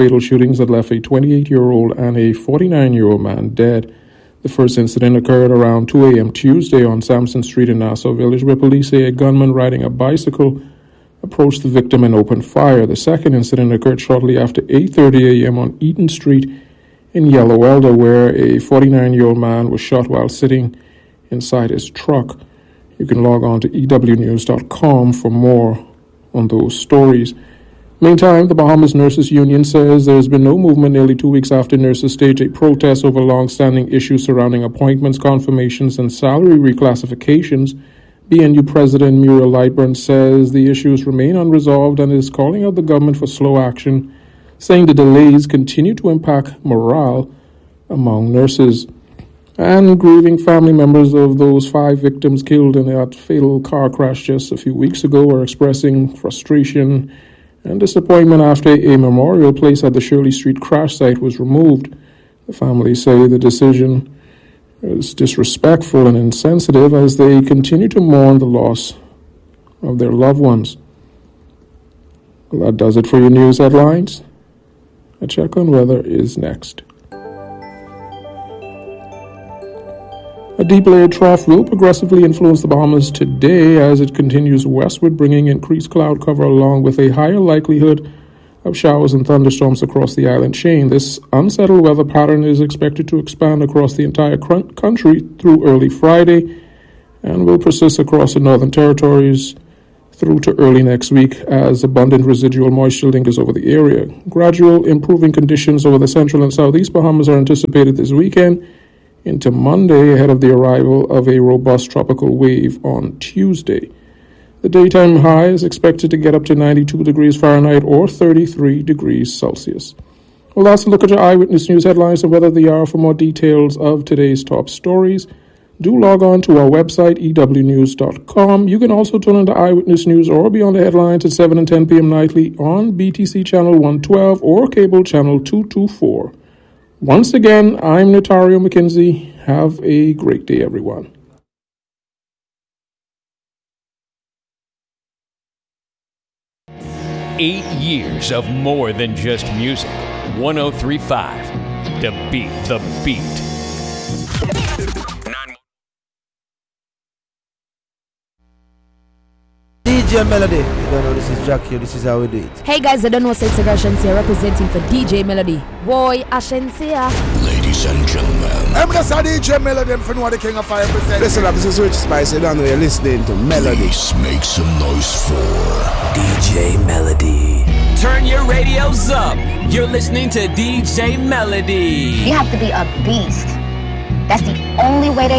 fatal shootings that left a 28-year-old and a 49-year-old man dead. The first incident occurred around 2 a.m. Tuesday on Sampson Street in Nassau Village, where police say a gunman riding a bicycle approached the victim and opened fire. The second incident occurred shortly after 8:30 a.m. on Eaton Street in Yellow Elder, where a 49-year-old man was shot while sitting inside his truck. You can log on to ewnews.com for more on those stories. Meantime, the Bahamas Nurses Union says there has been no movement nearly 2 weeks after nurses staged a protest over long-standing issues surrounding appointments, confirmations, and salary reclassifications. BNU President Muriel Lightburn says the issues remain unresolved and is calling out the government for slow action, saying the delays continue to impact morale among nurses. And grieving family members of those 5 victims killed in that fatal car crash just a few weeks ago are expressing frustration and disappointment after a memorial placed at the Shirley Street crash site was removed. The families say the decision is disrespectful and insensitive as they continue to mourn the loss of their loved ones. Well, that does it for your news headlines. A check on weather is next. A deep layered trough will progressively influence the Bahamas today as it continues westward, bringing increased cloud cover along with a higher likelihood of showers and thunderstorms across the island chain. This unsettled weather pattern is expected to expand across the entire country through early Friday and will persist across the Northern Territories through to early next week as abundant residual moisture lingers over the area. Gradual improving conditions over the central and southeast Bahamas are anticipated this weekend into Monday ahead of the arrival of a robust tropical wave on Tuesday. The daytime high is expected to get up to 92 degrees Fahrenheit or 33 degrees Celsius. Well, that's a look at your Eyewitness News headlines and weather the hour. For more details of today's top stories, do log on to our website, ewnews.com. You can also tune into Eyewitness News or be on the headlines at 7 and 10 p.m. nightly on BTC Channel 112 or Cable Channel 224. Once again, I'm Notario McKenzie. Have a great day, everyone. Eight years of more than just music. 103.5. To beat the beat. DJ Melody. You don't know this is Jack here. This is how we do it. Hey guys, I don't know Sexy Ashensia representing for DJ Melody. Boy, Ashensia. Ladies and gentlemen, I'm just a DJ Melody from the King of Fire present. Listen up, this is Rich Spice. You don't know you're listening to Melody. please make some noise for DJ Melody. Turn your radios up. You're listening to DJ Melody. You have to be a beast. That's the only way they